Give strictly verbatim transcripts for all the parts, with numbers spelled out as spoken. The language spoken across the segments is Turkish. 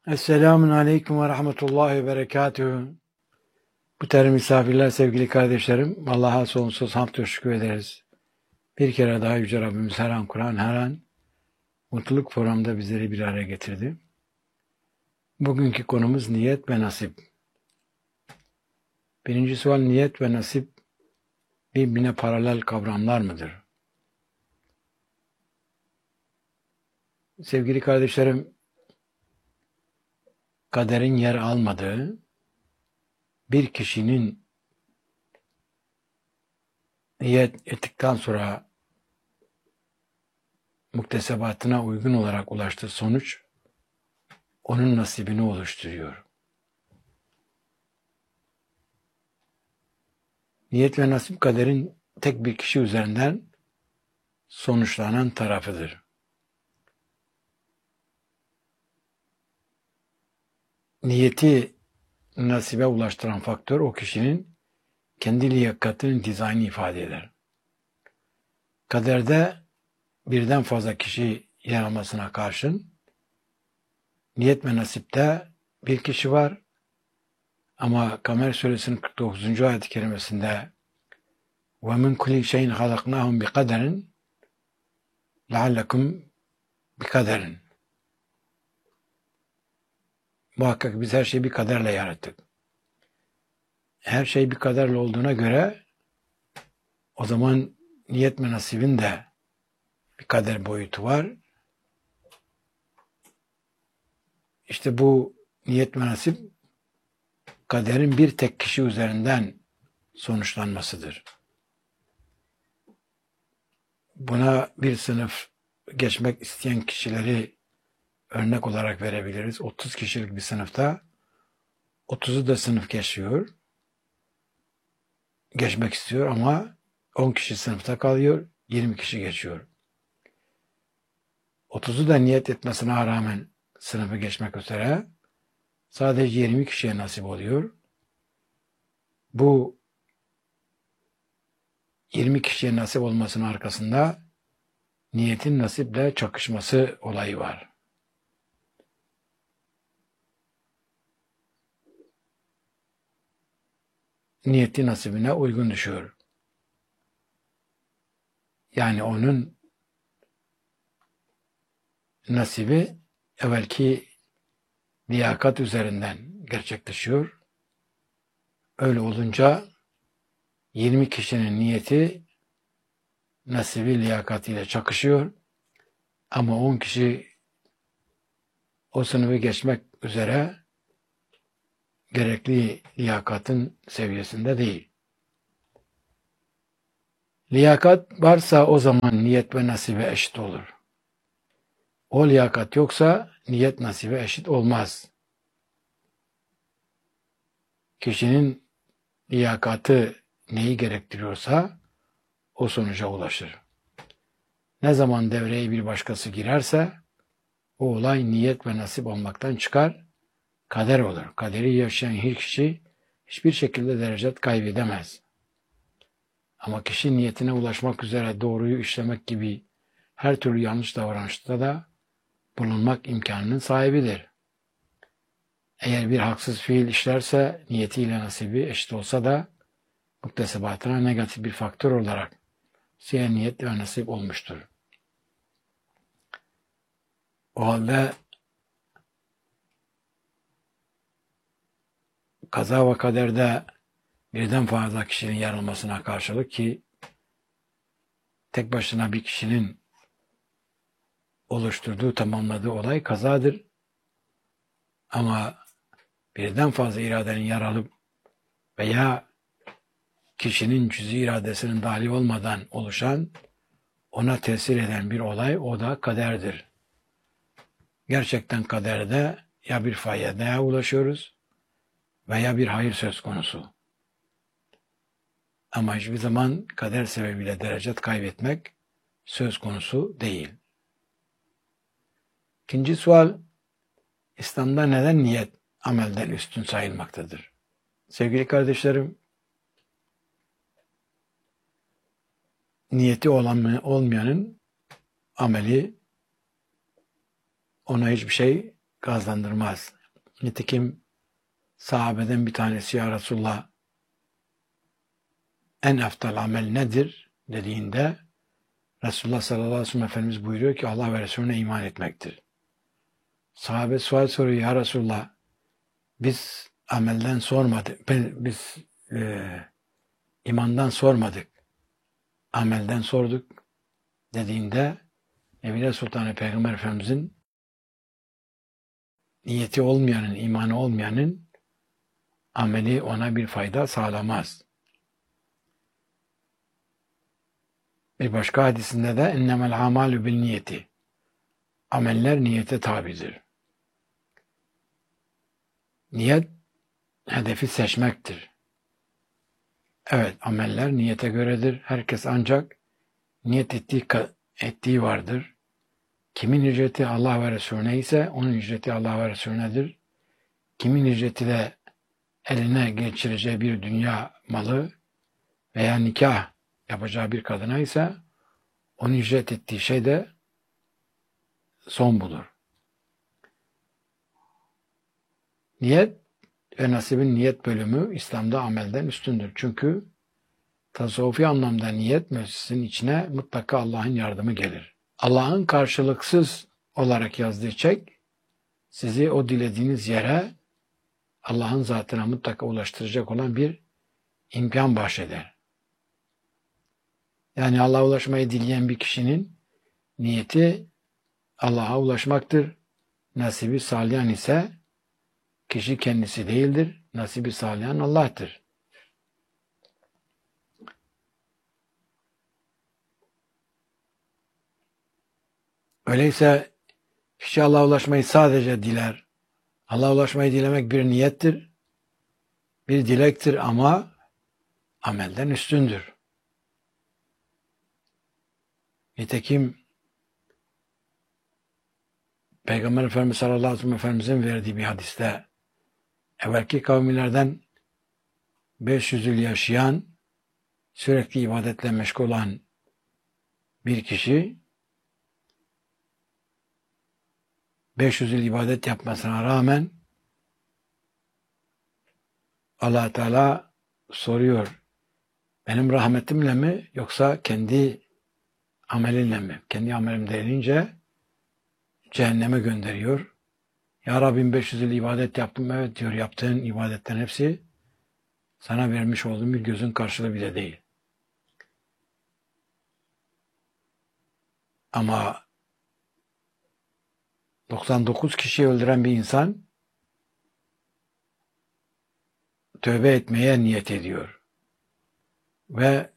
Esselamun Aleyküm ve Rahmetullahi ve Berekatühü. Muhterem misafirler, sevgili kardeşlerim, Allah'a sonsuz hamd ve şükür ederiz. Bir kere daha Yüce Rabbimiz her an Kur'an, her an mutluluk programında bizleri bir araya getirdi. Bugünkü konumuz niyet ve nasip. Birinci sual, niyet ve nasip birbirine paralel kavramlar mıdır? Sevgili kardeşlerim, kaderin yer almadığı, bir kişinin niyet ettikten sonra muktesebatına uygun olarak ulaştığı sonuç onun nasibini oluşturuyor. Niyet ve nasip kaderin tek bir kişi üzerinden sonuçlanan tarafıdır. Niyeti nasibe ulaştıran faktör o kişinin kendi liyakatının dizaynını ifade eder. Kaderde birden fazla kişi yer almasına karşın niyet ve nasipte bir kişi var ama Kamer Suresinin kırk dokuzuncu ayet-i kerimesinde وَمِنْ كُلِّ شَيْءٍ خَلَقْنَاهُمْ بِقَدَرٍ لَعَلَّكُمْ بِقَدَرٍ Muhakkak biz her şeyi bir kaderle yarattık. Her şey bir kaderle olduğuna göre o zaman niyet ve nasibin de bir kader boyutu var. İşte bu niyet ve nasip kaderin bir tek kişi üzerinden sonuçlanmasıdır. Buna bir sınıf geçmek isteyen kişileri örnek olarak verebiliriz. otuz kişilik bir sınıfta otuzu da sınıf geçiyor. Geçmek istiyor ama on kişi sınıfta kalıyor, yirmi kişi geçiyor. otuzu da niyet etmesine rağmen sınıfı geçmek üzere sadece yirmi kişiye nasip oluyor. Bu yirmi kişiye nasip olmasının arkasında niyetin nasiple çakışması olayı var. Niyeti nasibine uygun düşüyor. Yani onun nasibi evvelki liyakat üzerinden gerçekleşiyor. Öyle olunca yirmi kişinin niyeti nasibi liyakatiyle çakışıyor. Ama on kişi o sınıfı geçmek üzere gerekli liyakatın seviyesinde değil. Liyakat varsa o zaman niyet ve nasibe eşit olur. O liyakat yoksa niyet nasibe eşit olmaz. Kişinin liyakatı neyi gerektiriyorsa o sonuca ulaşır. Ne zaman devreye bir başkası girerse o olay niyet ve nasip olmaktan çıkar, kader olur. Kaderi yaşayan hiç kişi hiçbir şekilde derecet kaybedemez. Ama kişi niyetine ulaşmak üzere doğruyu işlemek gibi her türlü yanlış davranışta da bulunmak imkanının sahibidir. Eğer bir haksız fiil işlerse niyetiyle nasibi eşit olsa da muktesebatına negatif bir faktör olarak siyah niyet ve nasip olmuştur. O halde kaza ve kaderde birden fazla kişinin yer almasına karşılık ki tek başına bir kişinin oluşturduğu, tamamladığı olay kazadır. Ama birden fazla iradenin yer alıp veya kişinin cüz'i iradesinin dahil olmadan oluşan, ona tesir eden bir olay, o da kaderdir. Gerçekten kaderde ya bir faydaya ulaşıyoruz veya bir hayır söz konusu. Ama hiçbir zaman kader sebebiyle derecet kaybetmek söz konusu değil. İkinci sual, İslam'da neden niyet amelden üstün sayılmaktadır? Sevgili kardeşlerim, niyeti olan olmayanın ameli ona hiçbir şey gazlandırmaz. Nitekim sahabeden bir tanesi ya Resulullah en eftal amel nedir dediğinde Resulullah sallallahu aleyhi ve sellem Efendimiz buyuruyor ki Allah ve Resulüne iman etmektir. Sahabe sual soruyor ya Resulullah biz amelden sormadık. Ben, biz e, imandan sormadık. Amelden sorduk dediğinde Emine Sultanı Peygamber Efendimizin niyeti olmayanın, imanı olmayanın ameli ona bir fayda sağlamaz. Bir başka hadisinde de ennemel amalü bil niyeti. Ameller niyete tabidir. Niyet hedefi seçmektir. Evet, ameller niyete göredir. Herkes ancak niyet ettiği, ettiği vardır. Kimin ücreti Allah ve Resulüne ise onun ücreti Allah ve Resulünedir. Kimin ücreti de eline geçireceği bir dünya malı veya nikah yapacağı bir kadına ise onun ücret ettiği şey de son budur. Niyet ve nasibin niyet bölümü İslam'da amelden üstündür. Çünkü tasavvufi anlamda niyet müessesinin içine mutlaka Allah'ın yardımı gelir. Allah'ın karşılıksız olarak yazdığı çek sizi o dilediğiniz yere Allah'ın zatına mutlaka ulaştıracak olan bir imkan bahşeder. Yani Allah'a ulaşmayı dileyen bir kişinin niyeti Allah'a ulaşmaktır. Nasibi sağlayan ise kişi kendisi değildir. Nasibi sağlayan Allah'tır. Öyleyse kişi Allah'a ulaşmayı sadece diler. Allah'a ulaşmayı dilemek bir niyettir, bir dilektir ama amelden üstündür. Nitekim Peygamber Efendimiz sallallahu aleyhi ve sellem Efendimizin verdiği bir hadiste evvelki kavimlerden beş yüz yıl yaşayan, sürekli ibadetle meşgul olan bir kişi beş yüz yıl ibadet yapmasına rağmen Allah Teala soruyor, benim rahmetimle mi yoksa kendi amelinle mi? Kendi amelim denince cehenneme gönderiyor. Ya Rabbim beş yüz yıl ibadet yaptım. Evet diyor, yaptığın ibadetten hepsi sana vermiş olduğum bir gözün karşılığı bile değil. Ama doksan dokuz kişiyi öldüren bir insan tövbe etmeye niyet ediyor. Ve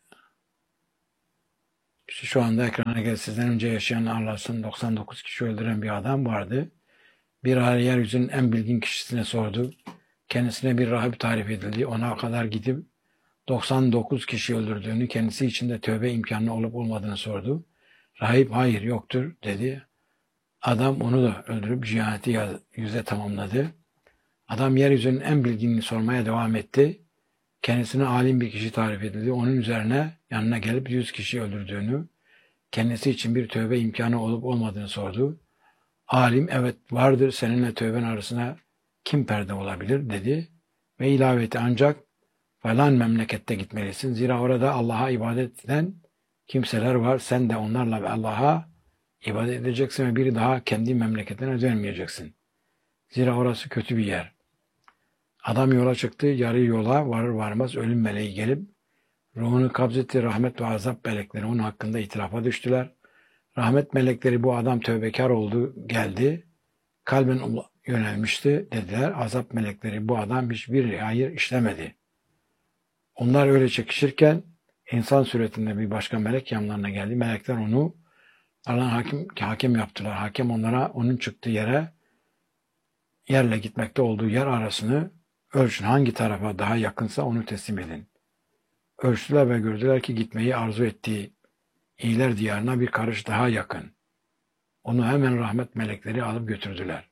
işte şu anda ekrana gel, sizden önce yaşayan Allah'ın doksan dokuz kişi öldüren bir adam vardı. Bir ara yeryüzünün en bilgin kişisine sordu. Kendisine bir rahip tarif edildi. Ona kadar gidip doksan dokuz kişi öldürdüğünü, kendisi için de tövbe imkanı olup olmadığını sordu. Rahip hayır yoktur dedi. Adam onu da öldürüp cihaneti yüze tamamladı. Adam yeryüzünün en bilginini sormaya devam etti. Kendisine alim bir kişi tarif edildi. Onun üzerine yanına gelip yüz kişi öldürdüğünü, kendisi için bir tövbe imkanı olup olmadığını sordu. Alim evet vardır, seninle tövben arasına kim perde olabilir dedi. Ve ilave etti, ancak falan memlekette gitmelisin. Zira orada Allah'a ibadet eden kimseler var. Sen de onlarla ve Allah'a ibadet edeceksin ve bir daha kendi memleketine dönmeyeceksin. Zira orası kötü bir yer. Adam yola çıktı. Yarı yola varır varmaz ölüm meleği gelip ruhunu kabzetti. Rahmet ve azap melekleri onun hakkında itirafa düştüler. Rahmet melekleri bu adam tövbekar oldu, geldi. Kalben yönelmişti dediler. Azap melekleri bu adam hiçbir hayır işlemedi. Onlar öyle çekişirken insan suretinde bir başka melek yanlarına geldi. Melekler onu Allah'ın hakim, hakem yaptılar. Hakem onlara onun çıktığı yere, yerle gitmekte olduğu yer arasını ölçün. Hangi tarafa daha yakınsa onu teslim edin. Ölçtüler ve gördüler ki gitmeyi arzu ettiği iyiler diyarına bir karış daha yakın. Onu hemen rahmet melekleri alıp götürdüler.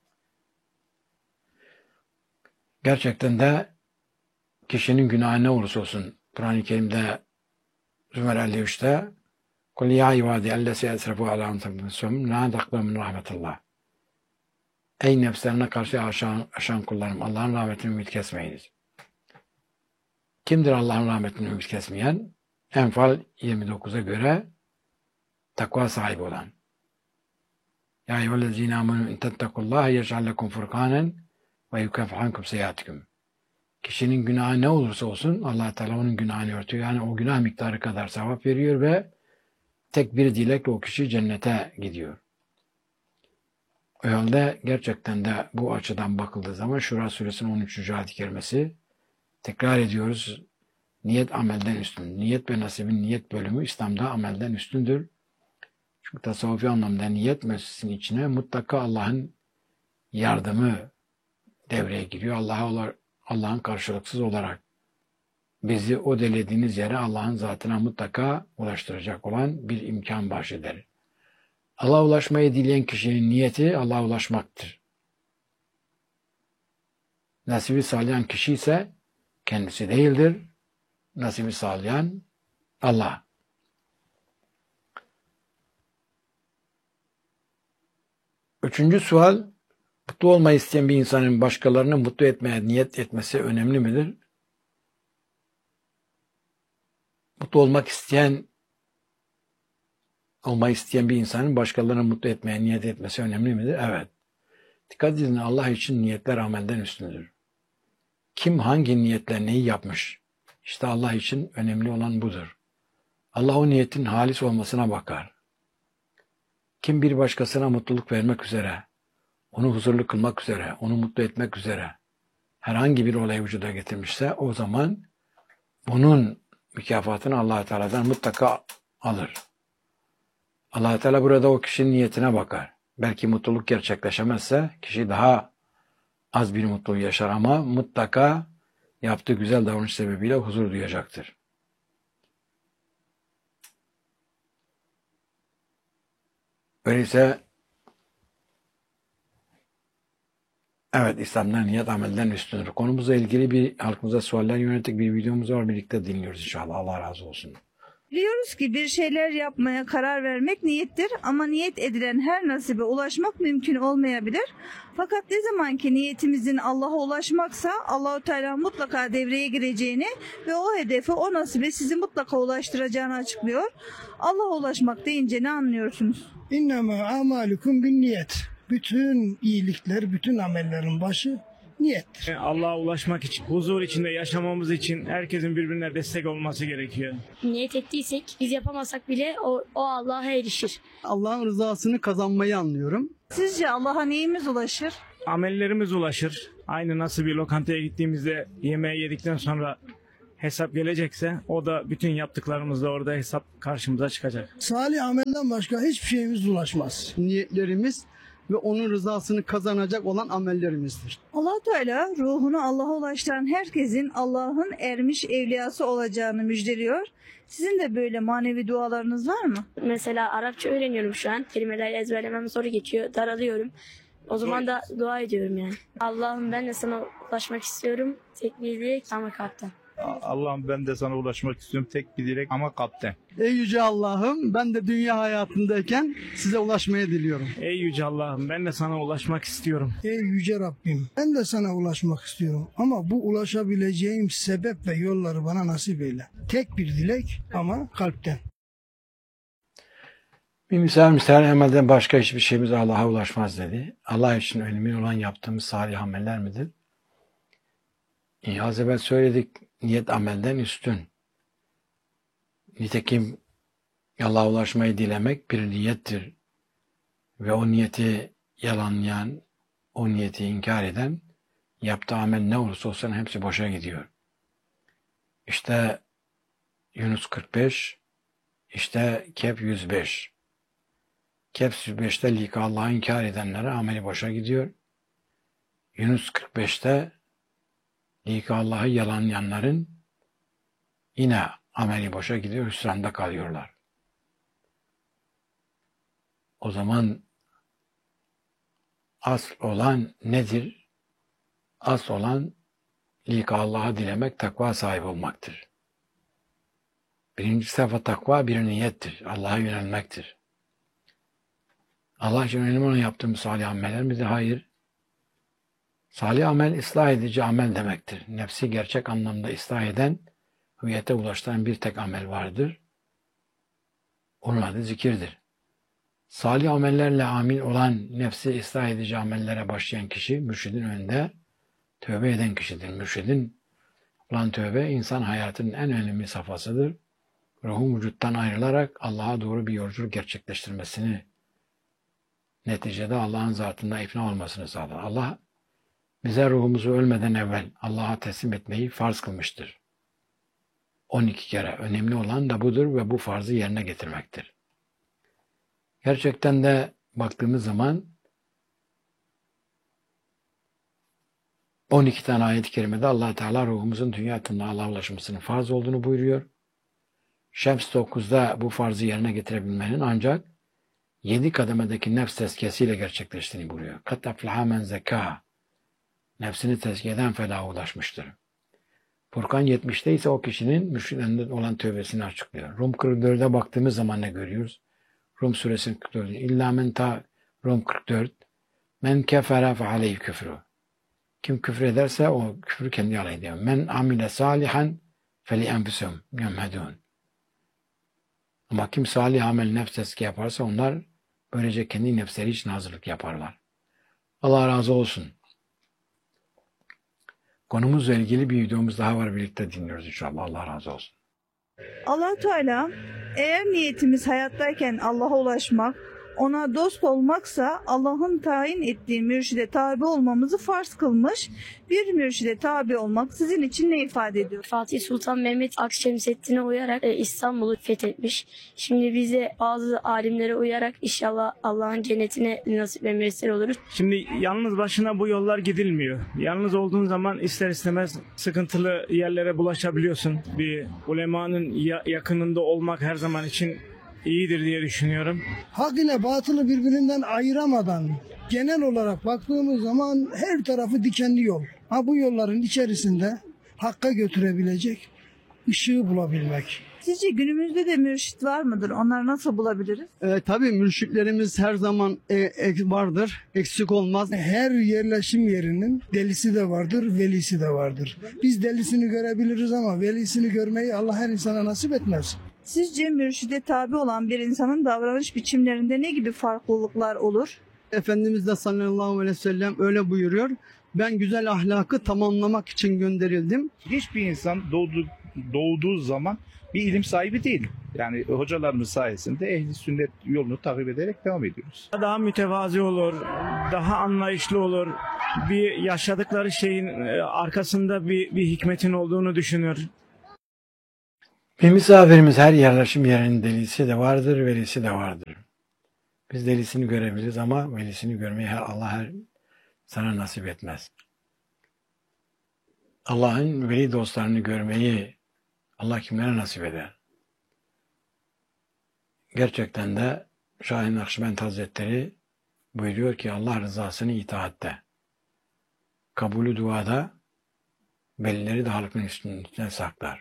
Gerçekten de kişinin günahı ne olursa olsun, Kur'an-ı Kerim'de Zümer elli üçte قُلْ يَا عِبَادِي اَلَّذِي أَسْرَفُوا عَلَى أَنْفُسِهِمْ لَا تَقْنَطُوا مِنْ رَحْمَةِ اللّٰهِ Ey nefslerine karşı aşan, aşan kullarım, Allah'ın rahmetini ümit kesmeyiniz. Kimdir Allah'ın rahmetini ümit kesmeyen? Enfal yirmi dokuza göre takva sahibi olan. Ya eyyühellezine amenu in tettekullaha yec'al lekum furkanen ve yukeffir ankum seyyiatikum. Kişinin günahı ne olursa olsun Allah Teala onun günahını örtüyor. Yani o günah miktarı kadar sevap veriyor ve tek bir dilekle o kişi cennete gidiyor. O halde gerçekten de bu açıdan bakıldığı zaman Şura suresinin on üçüncü ayet-i kerimesi, tekrar ediyoruz, niyet amelden üstün. Niyet ve nasibin niyet bölümü İslam'da amelden üstündür. Çünkü tasavvufi anlamda niyet meselesinin içine mutlaka Allah'ın yardımı devreye giriyor. Allah'a Allah'ın karşılıksız olarak bizi o dilediğiniz yere Allah'ın zatına mutlaka ulaştıracak olan bir imkan bahşeder. Allah'a ulaşmayı dileyen kişinin niyeti Allah'a ulaşmaktır. Nasibi sağlayan kişi ise kendisi değildir. Nasibi sağlayan Allah. Üçüncü sual, mutlu olmayı isteyen bir insanın başkalarını mutlu etmeye niyet etmesi önemli midir? Mutlu olmak isteyen, olmayı isteyen bir insanın başkalarını mutlu etmeye niyet etmesi önemli midir? Evet. Dikkat edin, Allah için niyetler amelden üstündür. Kim hangi niyetle neyi yapmış? İşte Allah için önemli olan budur. Allah o niyetin halis olmasına bakar. Kim bir başkasına mutluluk vermek üzere, onu huzurlu kılmak üzere, onu mutlu etmek üzere herhangi bir olayı vücuda getirmişse o zaman bunun mükafatını Allah Teala'dan mutlaka alır. Allah Teala burada o kişinin niyetine bakar. Belki mutluluk gerçekleşemezse kişi daha az bir mutluluğu yaşar ama mutlaka yaptığı güzel davranış sebebiyle huzur duyacaktır. Öyleyse evet, İslam'dan niyet amelden üstündür. Konumuzla ilgili bir halkımıza sualler yönelik bir videomuz var. Birlikte dinliyoruz inşallah. Allah razı olsun. Biliyoruz ki bir şeyler yapmaya karar vermek niyettir ama niyet edilen her nasibe ulaşmak mümkün olmayabilir. Fakat ne zaman ki niyetimizin Allah'a ulaşmaksa Allahu Teala mutlaka devreye gireceğini ve o hedefe, o nasibe sizi mutlaka ulaştıracağını açıklıyor. Allah'a ulaşmak deyince ne anlıyorsunuz? İnnemâ amâlukum bin niyet. Bütün iyilikler, bütün amellerin başı niyettir. Allah'a ulaşmak için, huzur içinde yaşamamız için herkesin birbirine destek olması gerekiyor. Niyet ettiysek, biz yapamasak bile o, o Allah'a erişir. Allah'ın rızasını kazanmayı anlıyorum. Sizce Allah'a neyimiz ulaşır? Amellerimiz ulaşır. Aynı nasıl bir lokantaya gittiğimizde yemeği yedikten sonra hesap gelecekse o da bütün yaptıklarımızda orada hesap karşımıza çıkacak. Salih amelden başka hiçbir şeyimiz ulaşmaz. Niyetlerimiz ve onun rızasını kazanacak olan amellerimizdir. Allah Teala ruhunu Allah'a ulaştıran herkesin Allah'ın ermiş evliyası olacağını müjdeliyor. Sizin de böyle manevi dualarınız var mı? Mesela Arapça öğreniyorum şu an. Kelimeleri ezberlemem zor geçiyor. Daralıyorum. O zaman da dua ediyorum yani. Allah'ım ben de sana ulaşmak istiyorum. Tek bir dilek ama kalpten. Allah'ım ben de sana ulaşmak istiyorum. Tek bir dilek ama kalpten. Ey yüce Allah'ım, ben de dünya hayatındayken size ulaşmayı diliyorum. Ey yüce Allah'ım ben de sana ulaşmak istiyorum. Ey yüce Rabbim, ben de sana ulaşmak istiyorum. Ama bu ulaşabileceğim sebep ve yolları bana nasip eyle. Tek bir dilek ama kalpten. Bir misal misal emelden başka hiçbir şeyimiz Allah'a ulaşmaz dedi. Allah için önemli olan yaptığımız salih ameller midir? İyi, az evvel söyledik, niyet amelden üstün. Nitekim Allah'a ulaşmayı dilemek bir niyettir. Ve o niyeti yalanlayan, o niyeti inkar eden, yaptığı amel ne olursa olsun hepsi boşa gidiyor. İşte Yunus kırk beş, işte Kehf yüz beş. Kehf yüz beşte lika Allah'ı inkar edenlere ameli boşa gidiyor. Yunus kırk beşte lika Allah'ı yalanlayanların yine ameli boşa gidiyor, hüsranda kalıyorlar. O zaman asıl olan nedir? Asıl olan lika Allah'ı dilemek, takva sahibi olmaktır. Birinci sefa takva bir niyettir. Allah'a yönelmektir. Allah için önemli olan yaptığımız salih ameller midir? Hayır. Salih amel ıslah edici amel demektir. Nefsi gerçek anlamda ıslah eden, hüviyete ulaştıran bir tek amel vardır. Onun adı zikirdir. Salih amellerle amil olan nefsi ıslah edici amellere başlayan kişi mürşidin önünde tövbe eden kişidir. Mürşidin olan tövbe insan hayatının en önemli safhasıdır. Ruhun vücuttan ayrılarak Allah'a doğru bir yolculuk gerçekleştirmesini, neticede Allah'ın zatında ikna olmasını sağlar. Allah bize ruhumuzu ölmeden evvel Allah'a teslim etmeyi farz kılmıştır. on iki kere. Önemli olan da budur ve bu farzı yerine getirmektir. Gerçekten de baktığımız zaman on iki tane ayet-i kerimede Allah Teala ruhumuzun dünya hayatında Allah'a ulaşmasının farz olduğunu buyuruyor. Şems dokuzda bu farzı yerine getirebilmenin ancak yedi kademedeki nefs tezkiyesiyle gerçekleştiğini buyuruyor. Kat aflaha men zekâ. Nefsini tezkiye eden felaha ulaşmıştır. Furkan yetmişte ise o kişinin mürşidinde olan tövbesini açıklıyor. Rum kırk dörde baktığımız zaman ne görüyoruz? Rum suresinin kırk dördü. İlla men ta Rum kırk dört. Men kefere fe aleyhi küfrü. Kim küfür ederse o küfrü kendi aleyhine. Men amile salihan fe li enfusum yemhedun. Ama kim salih amel nefs tezkiye yaparsa onlar böylece kendi nefsleri için hazırlık yaparlar. Allah razı olsun. Konumuzla ilgili bir videomuz daha var, birlikte dinliyoruz inşallah. Allah razı olsun. Allah Teala eğer niyetimiz hayattayken Allah'a ulaşmak, ona dost olmaksa Allah'ın tayin ettiği mürşide tabi olmamızı farz kılmış. Bir mürşide tabi olmak sizin için ne ifade ediyor? Fatih Sultan Mehmet Akşemseddin'e uyarak e, İstanbul'u fethetmiş. Şimdi bize bazı alimlere uyarak inşallah Allah'ın cennetine nasip ve müyesser oluruz. Şimdi yalnız başına bu yollar gidilmiyor. Yalnız olduğun zaman ister istemez sıkıntılı yerlere bulaşabiliyorsun. Bir ulemanın ya- yakınında olmak her zaman için iyidir diye düşünüyorum. Hak ile batılı birbirinden ayıramadan genel olarak baktığımız zaman her tarafı dikenli yol. Ha bu yolların içerisinde hakka götürebilecek ışığı bulabilmek. Sizce günümüzde de mürşit var mıdır? Onları nasıl bulabiliriz? E, tabii mürşitlerimiz her zaman e, e, vardır, eksik olmaz. Her yerleşim yerinin delisi de vardır, velisi de vardır. Biz delisini görebiliriz ama velisini görmeyi Allah her insana nasip etmez. Sizce mürşide tabi olan bir insanın davranış biçimlerinde ne gibi farklılıklar olur? Efendimiz de sallallahu aleyhi ve sellem öyle buyuruyor. Ben güzel ahlakı tamamlamak için gönderildim. Hiçbir insan doğdu, doğduğu zaman bir ilim sahibi değil. Yani hocalarımız sayesinde ehli sünnet yolunu takip ederek devam ediyoruz. Daha mütevazi olur, daha anlayışlı olur. Bir yaşadıkları şeyin e, arkasında bir, bir hikmetin olduğunu düşünür. Bir misafirimiz her yerleşim yerinin delisi de vardır, velisi de vardır. Biz delisini görebiliriz ama velisini görmeyi her Allah her sana nasip etmez. Allah'ın veli dostlarını görmeyi Allah kimlere nasip eder? Gerçekten de Şah-ı Nakşibend Hazretleri buyuruyor ki Allah rızasını itaatte, kabulü duada, velileri de halkın üstüne saklar.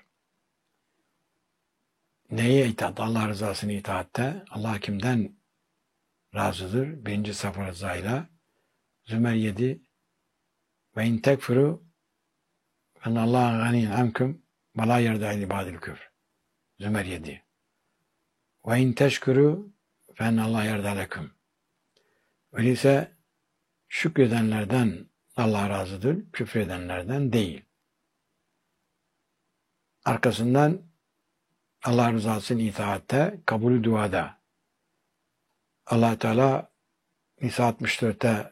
Neye itaat? Allah rızasını itaatte. Allah kimden razıdır? Birinci Safa rızayla. Zümer yedi. Ve in tekfuru fe Allah ganiyyun ankum ve la yerda ibadil küfr. Zümer yedi. Ve in teşkuru fe Allah yerda lekum. Öyleyse şükredenlerden Allah razıdır, küfredenlerden değil. Arkasından Allah rızasını itaatte, kabulü duada. Allah Teala Nisa altmış dörtte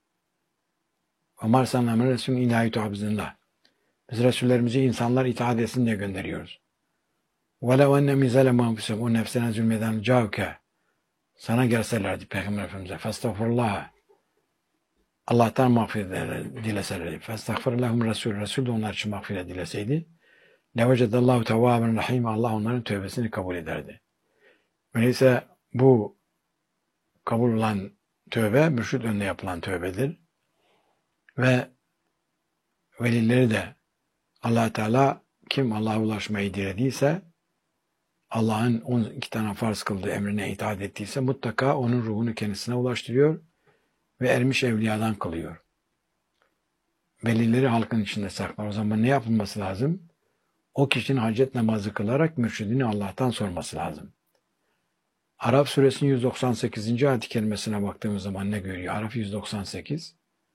Ömer sallallahu aleyhi ve sellem ilahi tuhabizillah. Biz Resullerimizi insanlar itaat etsin diye gönderiyoruz. وَلَوْ اَنَّ مِزَلَ مَنْفِسَمْ O nefsine zulmeden cavke. Sana gelselerdi Peygamber Efendimiz'e. فَاسْتَغْفُرُ Allah'tan mağfiret dileselerdi. فَاسْتَغْفِرْ لَهُمْ Resul. Resul de onlar için mağfiret dileseydi. لَوَجَدَ tevâben rahîm. Allah onların tövbesini kabul ederdi. Öyleyse bu kabul olan tövbe, mürşid önünde yapılan tövbedir. Ve velileri de Allah Teala kim Allah'a ulaşmayı dilediyse, Allah'ın on iki tane farz kıldığı emrine itaat ettiyse mutlaka onun ruhunu kendisine ulaştırıyor ve ermiş evliyadan kılıyor. velileri halkın içinde saklar. O zaman ne yapılması lazım? O kişinin hacet namazı kılarak mürşidini Allah'tan sorması lazım. Araf suresinin yüz doksan sekizinci ayet-i kerimesine baktığımız zaman ne görüyor? Araf yüz doksan sekiz.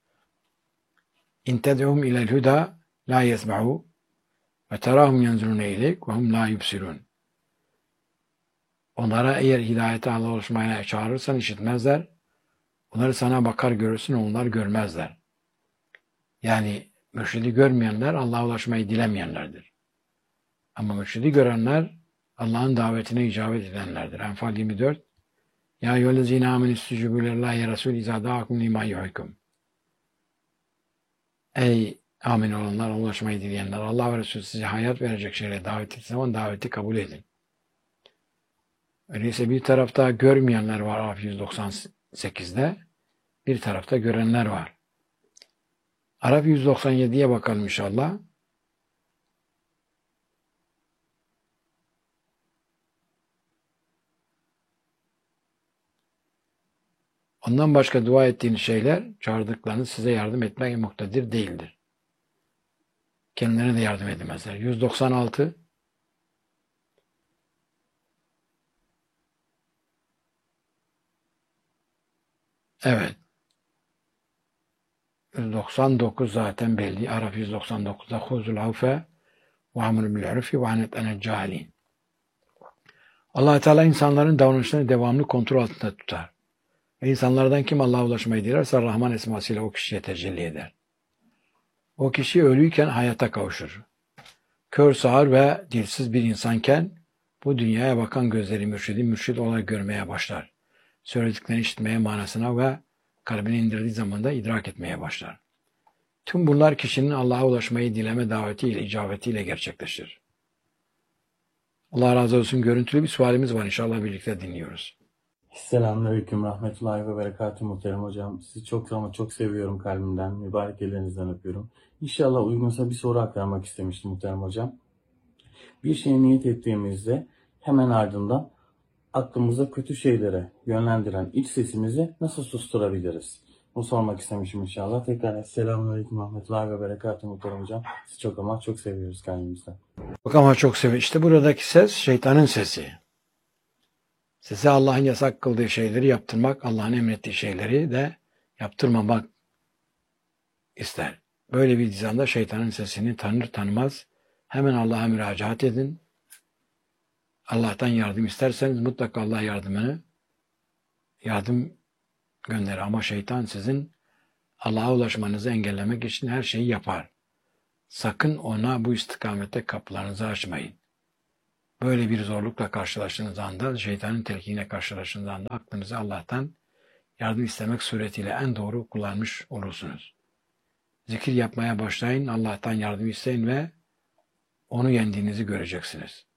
İn ted'um ilel huda la yesma'u ve terahum yenzurune ileyk ve hum la yubsirun. Onlara eğer hidayete Allah'a ulaşmaya çağırırsan işitmezler. Onları sana bakar görürsün, onlar görmezler. Yani mürşidi görmeyenler Allah'a ulaşmayı dilemeyenlerdir. Ama mürşidi görenler Allah'ın davetine icabet edenlerdir. Enfal yirmi dört. Ya eyyühellezîne âmenü istecibû lillahi Resûl izâ da'akum limâ yuhyikum. Ey amin olanlar, ulaşmayı dileyenler, Allah ve Resulü size hayat verecek şeylere davet ettiği zaman daveti kabul edin. Öyleyse bir tarafta görmeyenler var Araf yüz doksan sekizde, bir tarafta görenler var. Araf yüz doksan yediye bakalım inşallah. Ondan başka dua ettiğiniz şeyler, çağırdıklarınız size yardım etmeye muktedir değildir. Kendilerine de yardım edemezler. yüz doksan altı. Evet. yüz doksan dokuz zaten belli. Araf yüz doksan dokuzda huzul avfe ve amru bil urfi ve anet enel cahilin. Allah Teala insanların davranışlarını devamlı kontrol altında tutar. Ve insanlardan kim Allah'a ulaşmayı dilerse Rahman esmasıyla o kişiye tecelli eder. O kişi ölüyken hayata kavuşur. Kör, sağır ve dilsiz bir insanken bu dünyaya bakan gözleri mürşidi mürşid olarak görmeye başlar. Söylediklerini işitmeye, manasına ve kalbine indirdiği zaman da idrak etmeye başlar. Tüm bunlar kişinin Allah'a ulaşmayı dileme davetiyle, icabetiyle gerçekleşir. Allah razı olsun. Görüntülü bir sualimiz var. İnşallah birlikte dinliyoruz. Selamünaleyküm, rahmetullahi ve berekatuhu muhterem hocam. Sizi çok ama çok seviyorum kalbimden. Mübarek ellerinizden öpüyorum. İnşallah uygunsa bir soru aktarmak istemiştim muhterem hocam. Bir şeye niyet ettiğimizde hemen ardından aklımıza kötü şeylere yönlendiren iç sesimizi nasıl susturabiliriz? Bunu sormak istemişim inşallah. Tekrar selamünaleyküm, rahmetullahi ve berekatuhu muhterem hocam. Sizi çok ama çok seviyoruz kalbimizden. Bak ama çok seviyor. İşte buradaki ses şeytanın sesi. Size Allah'ın yasak kıldığı şeyleri yaptırmak, Allah'ın emrettiği şeyleri de yaptırmamak ister. Böyle bir dizanda şeytanın sesini tanır tanımaz hemen Allah'a müracaat edin. Allah'tan yardım isterseniz mutlaka Allah yardımını yardım gönderir. Ama şeytan sizin Allah'a ulaşmanızı engellemek için her şeyi yapar. Sakın ona bu istikamette kapılarınızı açmayın. Böyle bir zorlukla karşılaştığınız anda, şeytanın telkiniyle karşılaştığınız anda aklınızı Allah'tan yardım istemek suretiyle en doğru kullanmış olursunuz. Zikir yapmaya başlayın, Allah'tan yardım isteyin ve onu yendiğinizi göreceksiniz.